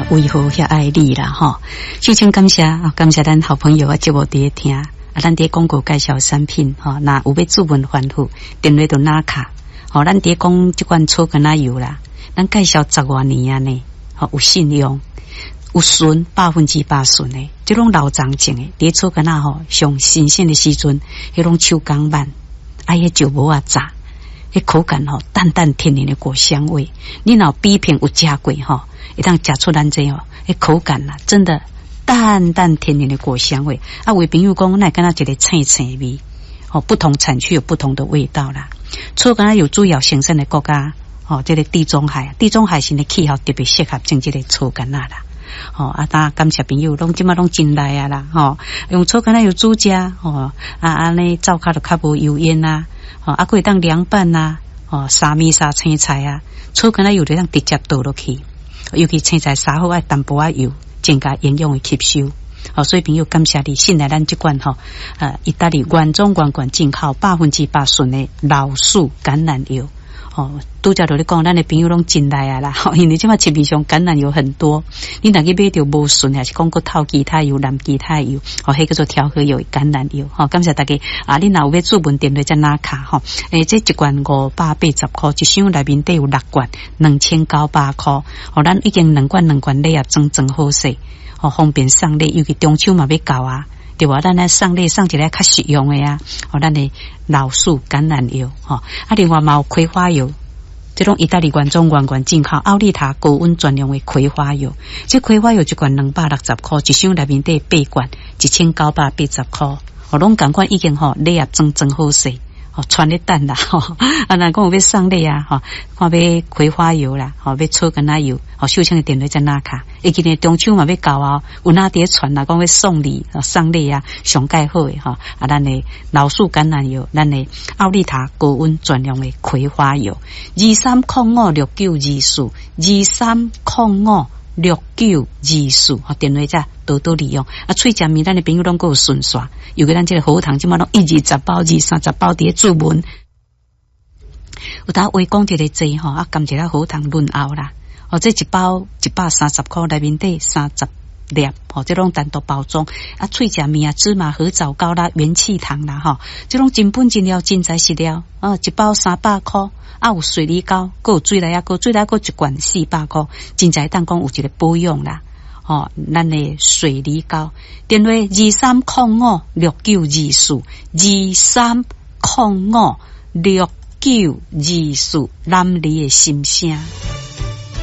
为何遐爱你啦吼？首先感谢咱好朋友啊，节目伫听啊，咱伫广告介绍产品吼，那有要注文反复，电话就拿卡吼，咱伫讲即款草根仔油啦，咱介绍10多年啊呢，吼有信用。有纯100%纯的，这种老长种的，伫草根仔吼上新鲜的时阵，迄种手工慢，迄石磨啊炸，迄口感吼淡淡甜甜的果香味。你若比平有食过吼，会当食出咱这吼，迄口感啊，真的淡淡甜甜的果香味。啊，有朋友讲，那敢若一个青青味，哦，不同产区有不同的味道啦。草根仔有主要生产的国家，哦，这个地中海是呢气候特别适合种这个草根仔啦。当感谢朋友，即马拢进来啊啦，用草根仔油煮食，安尼灶骹就较无油烟啊，还可以当凉拌啊，沙米沙青菜啊，草根仔油就当直接倒落去，尤其青菜沙好爱淡薄仔油，增加营养的吸收。所以朋友感谢你，信赖咱这款意大利原装原罐进口100%纯的老树橄榄油。拄则就咧讲，咱的朋友拢进来啊啦，因为即马市面上橄榄油很多，你若去买着无纯，还是讲个透其他油、蓝其他油，迄叫做调和油橄榄油。感谢大家啊！你若有要注文电话再拿卡这一罐580块，一箱内面底有6罐，2900块。咱已经2罐礼盒装好势，方便送礼，尤其中秋嘛要到啊。对吧？咱来送礼送一个较实用的啊！咱的老树橄榄油另外嘛有葵花油，这种意大利原装原罐进口奥利塔高温专用的葵花油。这葵花油一罐260块，一箱内面底8罐，1980块。拢同款已经礼盒装好势。传咧等啦若讲有要送礼啊看要葵花油啦要草根仔油秀清的电话在哪卡？会记得中秋嘛要到啊，有哪碟传啦讲要送礼送礼啊，上盖好诶咱的老树橄榄油，咱的奥利塔高温专用的葵花油，23056924，23056924，电话再多利用喙食面咱的朋友拢够有顺刷，尤其咱这个好糖即马拢120包、230包伫注文，有当话讲一个济甘一个好糖润喉啦，这一包130块，内面底30粒，这种单独包装喙食面芝麻合枣糕啦、元气糖啦这种真本真料真材实料一包300块。有水梨膏，还有水梨啊，还一罐400块，真在当讲有一个保养啦。咱的水梨膏，电话23056924，23056924，南里的心声。